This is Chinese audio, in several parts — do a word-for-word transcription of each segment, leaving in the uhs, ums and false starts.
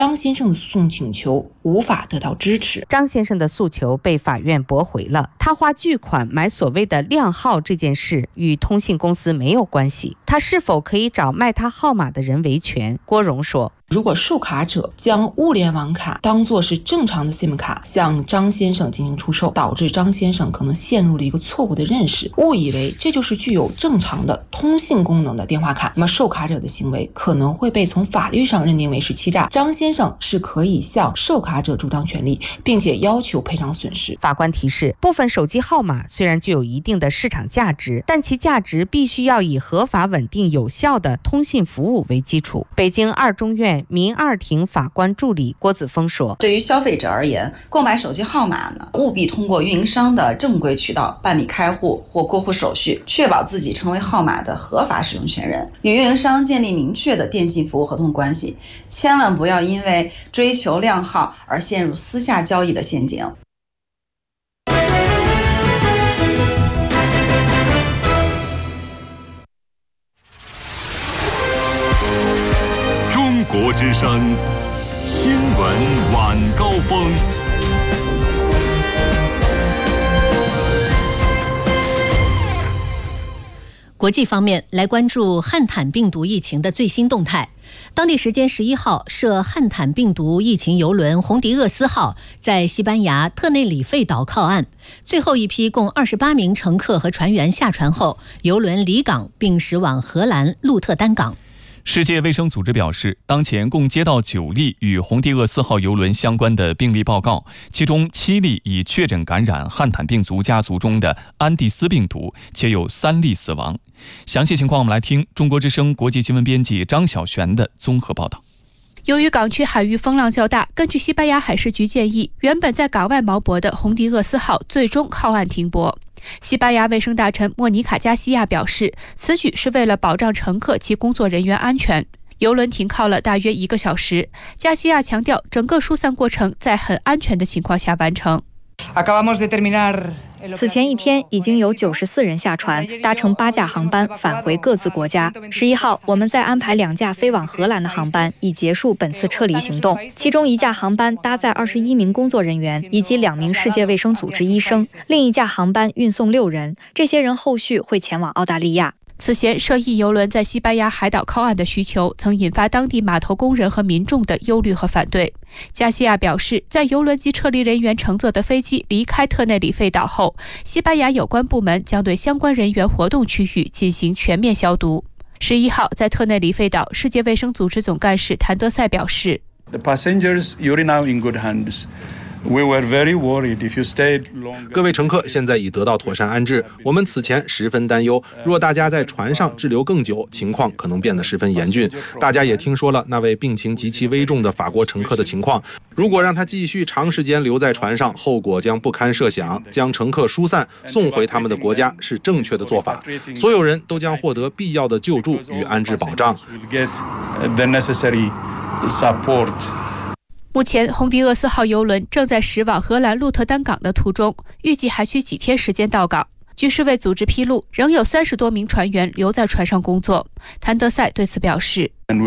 张先生的诉讼请求无法得到支持。 张先生的诉求被法院驳回了。他花巨款买所谓的靓号这件事与通信公司没有关系，他是否可以找卖他号码的人维权？郭荣说， 如果售卡者将物联网卡当作是正常的 SIM 卡向张先生进行出售，导致张先生可能陷入了一个错误的认识，误以为这就是具有正常的通信功能的电话卡，那么售卡者的行为可能会被从法律上认定为是欺诈。张先生是可以向售卡者主张权利，并且要求赔偿损失。 法官提示，部分手机号码虽然具有一定的市场价值，但其价值必须要以合法、稳定、有效的通信服务为基础。北京二中院民二庭法官助理郭子峰说， 对于消费者而言，购买手机号码呢，务必通过运营商的正规渠道办理开户或过户手续，确保自己成为号码的合法使用权人，与运营商建立明确的电信服务合同关系，千万不要因为追求靓号而陷入私下交易的陷阱。 中国之声新闻晚高峰。 国际方面，来关注汉坦病毒疫情的最新动态。当地时间十一号，涉汉坦病毒疫情邮轮红迪厄斯号在西班牙特内里费岛靠岸，最后一批共二十八名乘客和船员下船后，邮轮离港并驶往荷兰鹿特丹港。 世界卫生组织表示，当前共接到九例与红迪厄斯号邮轮相关的病例报告，其中七例已确诊感染汉坦病毒家族中的安地斯病毒，且有三例死亡。详细情况我们来听中国之声国际新闻编辑张小璇的综合报道。 由于港区海域风浪较大，根据西班牙海事局建议，原本在港外锚泊的红迪厄斯号最终靠岸停泊。西班牙卫生大臣莫尼卡·加西亚表示，此举是为了保障乘客及工作人员安全。邮轮停靠了大约一个小时，加西亚强调，整个疏散过程在很安全的情况下完成。 此前一天，已经有九十四人下船，搭乘八架航班返回各自国家。十一号，我们再安排两架飞往荷兰的航班，以结束本次撤离行动。其中一架航班搭载二十一名工作人员以及两名世界卫生组织医生，另一架航班运送六人，这些人后续会前往澳大利亚。 此前涉疫邮轮在西班牙海岛靠岸的需求，曾引发当地码头工人和民众的忧虑和反对。加西亚表示，在邮轮及撤离人员乘坐的飞机离开特内里费岛后，西班牙有关部门将对相关人员活动区域进行全面消毒。十一号，在特内里费岛，世界卫生组织总干事谭德赛表示 The passengers, you're now in good hands. 各位乘客现在已得到妥善安置，我们此前十分担忧，若大家在船上滞留更久，情况可能变得十分严峻。大家也听说了那位病情极其危重的法国乘客的情况，如果让他继续长时间留在船上，后果将不堪设想。将乘客疏散送回他们的国家是正确的做法，所有人都将获得必要的救助与安置保障。 目前，红迪厄斯号邮轮正在驶往荷兰鹿特丹港的途中，预计还需几天时间到港。据世卫组织披露，仍有三十多名船员留在船上工作。谭德赛对此表示，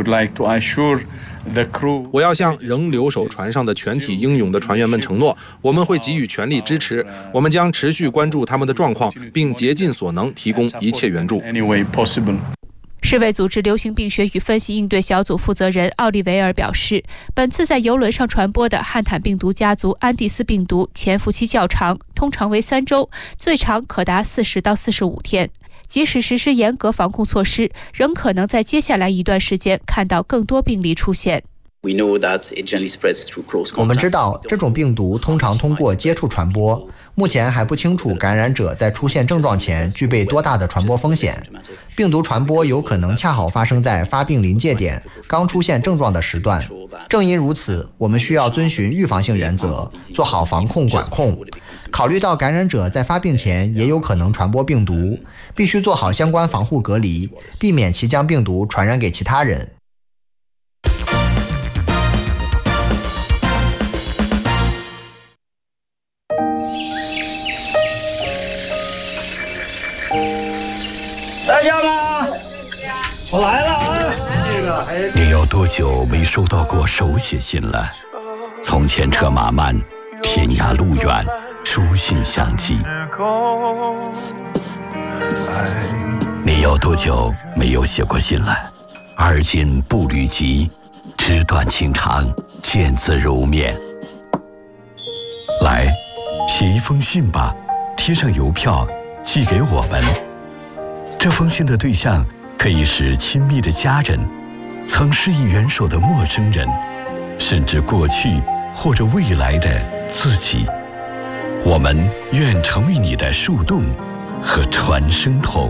我要向仍留守船上的全体英勇的船员们承诺，我们会给予全力支持，我们将持续关注他们的状况，并竭尽所能提供一切援助。 世卫组织流行病学与分析应对小组负责人奥利维尔表示，本次在邮轮上传播的汉坦病毒家族安地斯病毒潜伏期较长，通常为三周，最长可达四十到四十五天。即使实施严格防控措施，仍可能在接下来一段时间看到更多病例出现。 我们知道这种病毒通常通过接触传播，目前还不清楚感染者在出现症状前具备多大的传播风险。病毒传播有可能恰好发生在发病临界点刚出现症状的时段。正因如此，我们需要遵循预防性原则，做好防控管控。考虑到感染者在发病前也有可能传播病毒，必须做好相关防护隔离，避免其将病毒传染给其他人。 在家吗？我来了啊！这个还你有多多久没收到过手写信了？从前车马慢，天涯路远，书信相寄。你有多久没有写过信了？而今步履急，纸短情长，见字如面。来，写一封信吧，贴上邮票，寄给我们。这封信的对象可以是亲密的家人，曾施以援手的陌生人，甚至过去或者未来的自己。我们愿成为你的树洞和传声筒。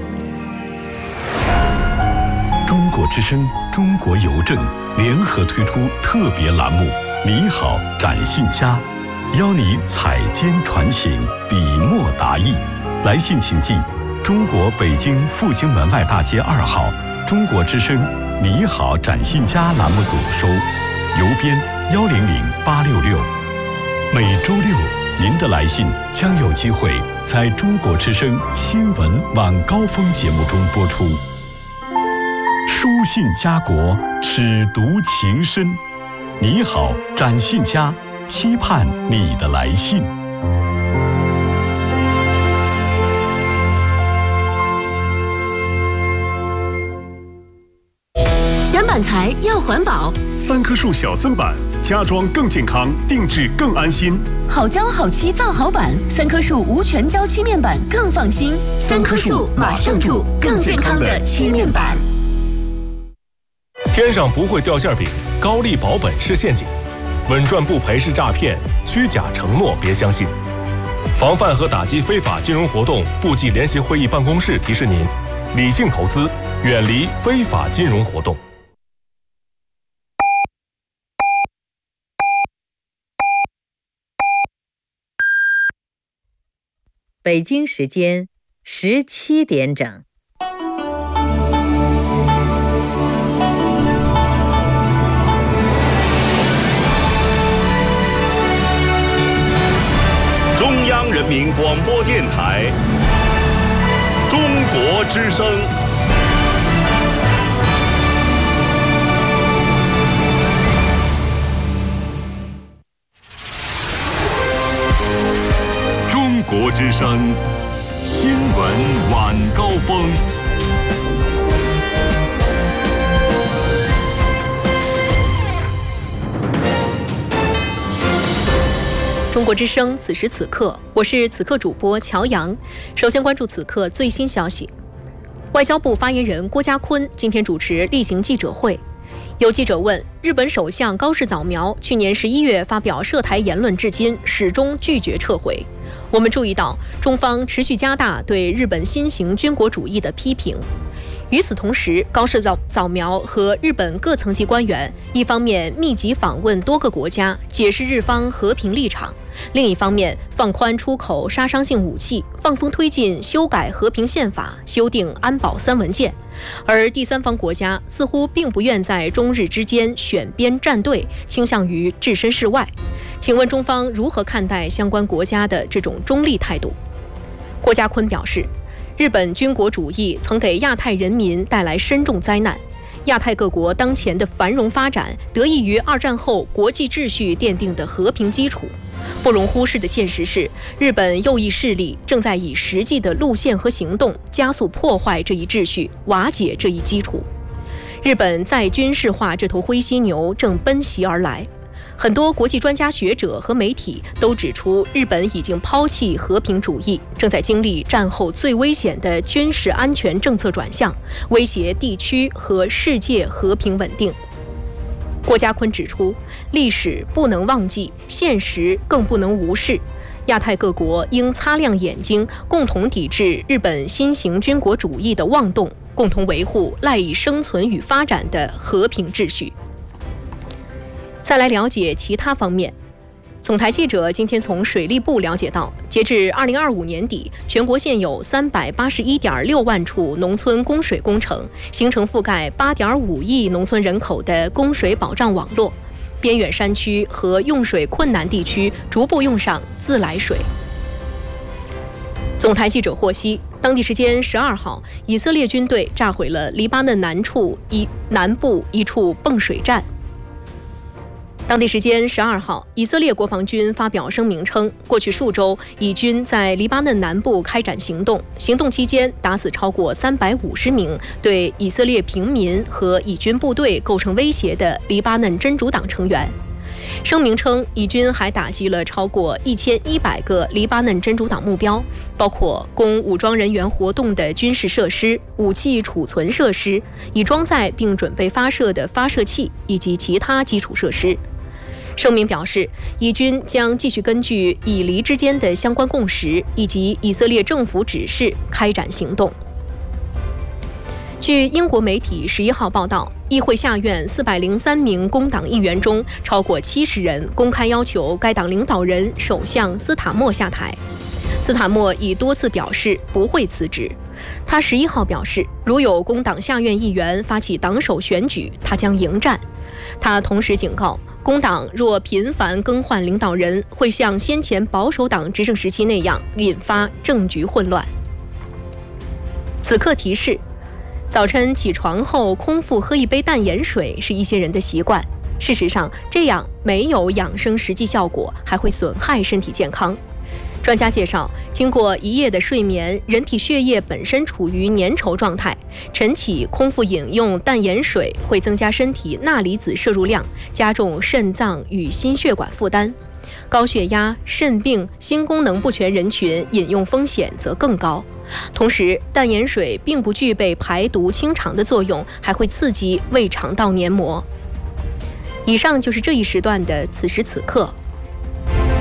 中国之声、中国邮政联合推出特别栏目“你好，展信佳”，邀你采笺传情，笔墨达意。来信请寄中国北京复兴门外大街二号中国之声“你好，展信佳”栏目组收，邮编幺零零八六六。每周六，您的来信将有机会在中国之声新闻晚高峰节目中播出。书信家国，尺读情深。你好，展信佳，期盼你的来信。 选板材要环保， 三棵树小森板，家装更健康，定制更安心。 好胶好漆造好板，三棵树无全胶漆面板更放心。三棵树马上住，更健康的漆面板。 天上不会掉馅饼，高利保本是陷阱，稳赚不赔是诈骗，虚假承诺别相信。防范和打击非法金融活动部际联席会议办公室提示您：理性投资，远离非法金融活动。 北京时间十七点整。 中央人民广播电台中国之声。中国之声新闻晚高峰。 中国之声，此时此刻，我是此刻主播乔阳。首先关注此刻最新消息。外交部发言人郭家坤今天主持例行记者会，有记者问，日本首相高市早苗去年十一月发表涉台言论至今始终拒绝撤回。我们注意到，中方持续加大对日本新型军国主义的批评。与此同时，高市早早苗和日本各层级官员一方面密集访问多个国家，解释日方和平立场，另一方面放宽出口杀伤性武器，放风推进修改和平宪法，修订安保三文件。而第三方国家似乎并不愿在中日之间选边站队，倾向于置身事外。请问中方如何看待相关国家的这种中立态度？郭家坤表示，日本军国主义曾给亚太人民带来深重灾难，亚太各国当前的繁荣发展得益于二战后国际秩序奠定的和平基础。不容忽视的现实是，日本右翼势力正在以实际的路线和行动加速破坏这一秩序，瓦解这一基础。日本再军事化这头灰犀牛正奔袭而来。很多国际专家学者和媒体都指出，日本已经抛弃和平主义，正在经历战后最危险的军事安全政策转向，威胁地区和世界和平稳定。郭家坤指出，历史不能忘记，现实更不能无视。亚太各国应擦亮眼睛，共同抵制日本新型军国主义的妄动，共同维护赖以生存与发展的和平秩序。再来了解其他方面。总台记者今天从水利部了解到，截至二零二五年底，全国现有三百八十一点六万处农村供水工程，形成覆盖八点五亿农村人口的供水保障网络。边远山区和用水困难地区逐步用上自来水。总台记者获悉，当当地时间十二号，以色列军队炸毁了黎巴嫩南处一南部一处泵水站。当地时间十二号，以色列国防军发表声明称，过去数周，以军在黎巴嫩南部开展行动，行动期间打死超过三百五十名对以色列平民和以军部队构成威胁的黎巴嫩真主党成员。声明称，以军还打击了超过一千一百个黎巴嫩真主党目标，包括供武装人员活动的军事设施、武器储存设施、已装载并准备发射的发射器以及其他基础设施。声明表示，以军将继续根据以黎之间的相关共识以及以色列政府指示开展行动。据英国媒体十一号报道，议会下院四百零三名工党议员中，超过七十人公开要求该党领导人首相斯塔默下台。斯塔默已多次表示不会辞职。他十一号表示，如有工党下院议员发起党首选举，他将迎战。他同时警告，工党若频繁更换领导人，会像先前保守党执政时期那样引发政局混乱。此刻提示：早晨起床后空腹喝一杯淡盐水是一些人的习惯，事实上这样没有养生实际效果，还会损害身体健康。专家介绍，经过一夜的睡眠，人体血液本身处于粘稠状态，晨起空腹饮用淡盐水会增加身体钠离子摄入量，加重肾脏与心血管负担。高血压、肾病、心功能不全人群饮用风险则更高。同时，淡盐水并不具备排毒清肠的作用，还会刺激胃肠道黏膜。以上就是这一时段的此时此刻。